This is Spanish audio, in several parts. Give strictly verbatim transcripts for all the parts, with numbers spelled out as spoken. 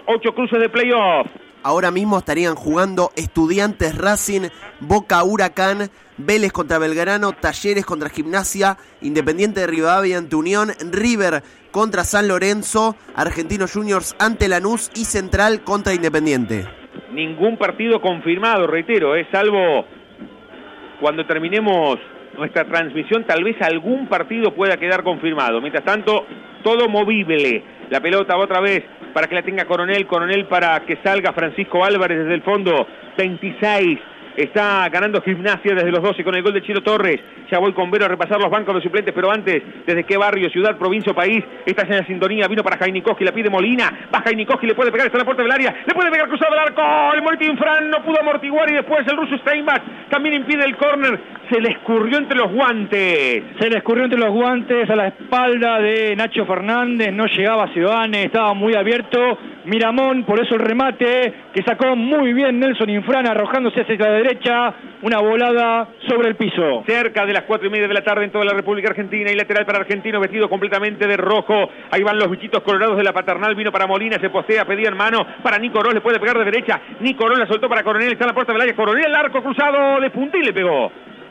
ocho cruces de playoff. Ahora mismo estarían jugando Estudiantes Racing, Boca Huracán, Vélez contra Belgrano, Talleres contra Gimnasia, Independiente de Rivadavia ante Unión, River contra San Lorenzo, Argentinos Juniors ante Lanús y Central contra Independiente. Ningún partido confirmado, reitero, eh, salvo cuando terminemos nuestra transmisión, tal vez algún partido pueda quedar confirmado. Mientras tanto, todo movible. La pelota otra vez para que la tenga Coronel, Coronel para que salga Francisco Álvarez desde el fondo, veintiséis. Está ganando Gimnasia desde los doce con el gol de Chilo Torres. Ya voy con Vero a repasar los bancos de suplentes, pero antes, ¿desde qué barrio, ciudad, provincia o país? Estás en la sintonía, vino para Jainikoski, la pide Molina. Va Jainikoski, le puede pegar, está en la puerta del área. Le puede pegar cruzado el arco. El Moritín Fran no pudo amortiguar y después el ruso Steinbach también impide el córner. Se le escurrió entre los guantes. Se le escurrió entre los guantes a la espalda de Nacho Fernández. No llegaba Ciudadane, estaba muy abierto. Miramón, por eso el remate que sacó muy bien Nelson Infran, arrojándose hacia la derecha, una volada sobre el piso. Cerca de las cuatro y media de la tarde en toda la República Argentina, y lateral para Argentino vestido completamente de rojo. Ahí van los bichitos colorados de la paternal, vino para Molina, se postea, pedía en mano para Nico Oroz, le puede pegar de derecha. Nico Oroz la soltó para Coronel, está en la puerta del área. Coronel, el arco cruzado de puntín le pegó.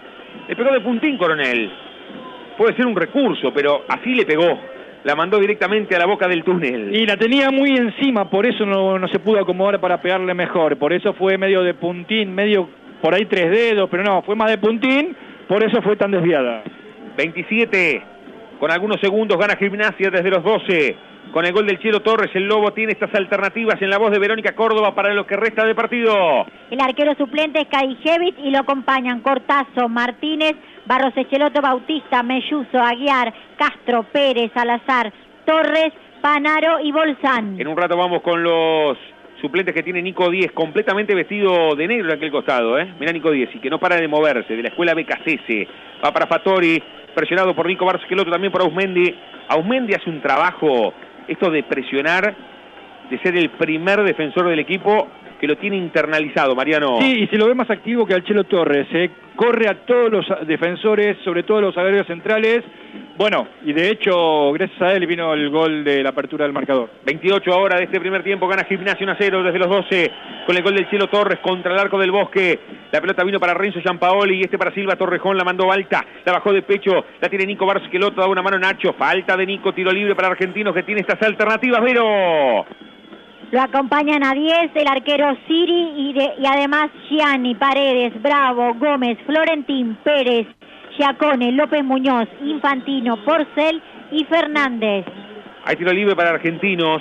Le pegó de puntín Coronel. Puede ser un recurso, pero así le pegó. La mandó directamente a la boca del túnel. Y la tenía muy encima, por eso no, no se pudo acomodar para pegarle mejor. Por eso fue medio de puntín, medio por ahí tres dedos, pero no, fue más de puntín, por eso fue tan desviada. veintisiete, con algunos segundos gana Gimnasia desde los doce. Con el gol del Chilo Torres, el Lobo tiene estas alternativas en la voz de Verónica Córdoba para lo que resta de partido. El arquero suplente es Kadijevich y lo acompañan Cortazo, Martínez, Barros Echeloto, Bautista, Melluso, Aguiar, Castro, Pérez, Salazar, Torres, Panaro y Bolsán. En un rato vamos con los suplentes que tiene Nico Díez, completamente vestido de negro en aquel costado, ¿eh? Mirá Nico Díez, y que no para de moverse, de la escuela B K C S. Va para Fattori, presionado por Nico Barros Echeloto, también por Ausmendi. Ausmendi hace un trabajo, esto de presionar, de ser el primer defensor del equipo, que lo tiene internalizado, Mariano. Sí, y se lo ve más activo que al Chelo Torres, ¿eh? Corre a todos los defensores, sobre todo los zagueros centrales. Bueno, y de hecho, gracias a él vino el gol de la apertura del marcador. veintiocho ahora de este primer tiempo, gana Gimnasia uno a cero desde los doce, con el gol del Chelo Torres contra el arco del Bosque. La pelota vino para Renzo Giampaoli y este para Silva Torrejón, la mandó alta, la bajó de pecho, la tiene Nico Barros Esqueloto, da una mano Nacho, falta de Nico, tiro libre para Argentinos que tiene estas alternativas, Vero. Lo acompañan a diez el arquero Siri y, de, y además Gianni, Paredes, Bravo, Gómez, Florentín, Pérez, Giacone, López Muñoz, Infantino, Porcel y Fernández. Hay tiro libre para Argentinos.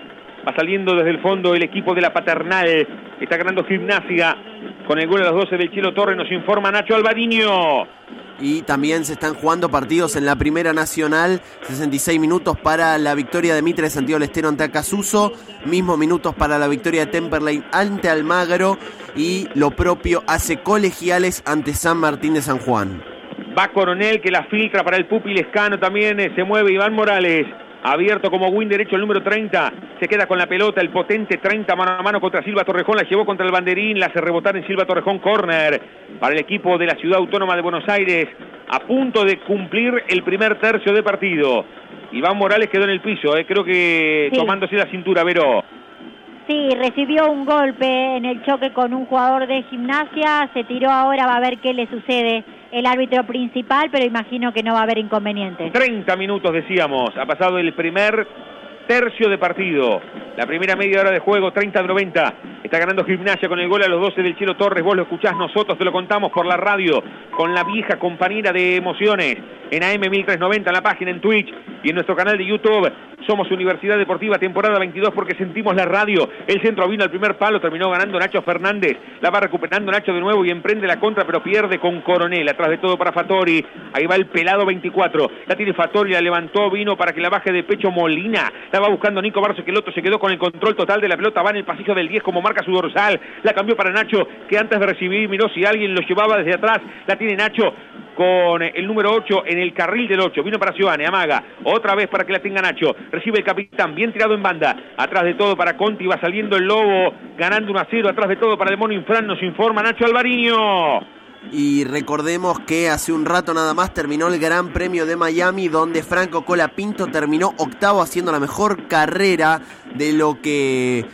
Va saliendo desde el fondo el equipo de la Paternal. Está ganando Gimnasia con el gol a las doce del Chilo Torres, nos informa Nacho Alvariño. Y también se están jugando partidos en la Primera Nacional, sesenta y seis minutos para la victoria de Mitre de Santiago del Estero ante Acasuso, mismos minutos para la victoria de Temperley ante Almagro, y lo propio hace Colegiales ante San Martín de San Juan. Va Coronel que la filtra para el Pupi Lescano, también eh, se mueve Iván Morales. Abierto como win derecho el número treinta, se queda con la pelota el potente treinta mano a mano contra Silva Torrejón, la llevó contra el banderín, la hace rebotar en Silva Torrejón, córner para el equipo de la Ciudad Autónoma de Buenos Aires, a punto de cumplir el primer tercio de partido. Iván Morales quedó en el piso, eh, creo que sí, tomándose la cintura, Vero. Sí, recibió un golpe en el choque con un jugador de Gimnasia, se tiró ahora, va a ver qué le sucede el árbitro principal, pero imagino que no va a haber inconveniente. treinta minutos decíamos, ha pasado el primer tercio de partido, la primera media hora de juego, treinta a noventa, está ganando Gimnasia con el gol a los doce del Chilo Torres, vos lo escuchás, nosotros te lo contamos por la radio, con la vieja compañera de emociones, en A M mil trescientos noventa, en la página, en Twitch y en nuestro canal de YouTube. Somos Universidad Deportiva, temporada veintidós, porque sentimos la radio. El centro vino al primer palo, terminó ganando Nacho Fernández, la va recuperando Nacho de nuevo y emprende la contra, pero pierde con Coronel, atrás de todo para Fattori, ahí va el pelado veinticuatro, la tiene Fattori, la levantó, vino para que la baje de pecho Molina, la va buscando Nico Barros Esqueloto, se quedó con el control total de la pelota, va en el pasillo del diez como marca su dorsal, la cambió para Nacho, que antes de recibir miró si alguien lo llevaba desde atrás, la tiene Nacho con el número ocho en el carril del ocho, vino para Ciudadane, amaga, otra vez para que la tenga Nacho, recibe el capitán, bien tirado en banda, atrás de todo para Conti, va saliendo el Lobo, ganando uno a cero, atrás de todo para el Mono Infran, nos informa Nacho Alvariño. Y recordemos que hace un rato nada más terminó el Gran Premio de Miami, donde Franco Colapinto terminó octavo, haciendo la mejor carrera de lo que